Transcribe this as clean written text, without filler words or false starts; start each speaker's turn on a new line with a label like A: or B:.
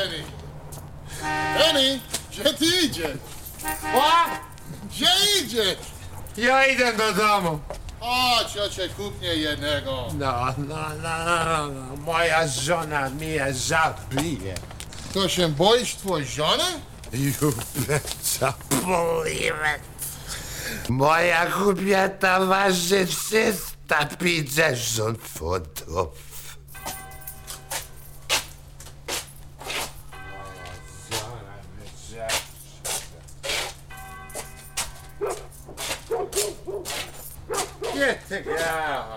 A: Denny. Denny, gdzie ty idziesz? Gdzie idziesz?
B: Ja idę do domu.
A: Chodź, ja cię kupnie jednego.
B: No. Moja żona mnie zabije.
A: To się boisz twojej żony?
B: You better believe it. Moja kobieta waży 350 funtów. Get the girl.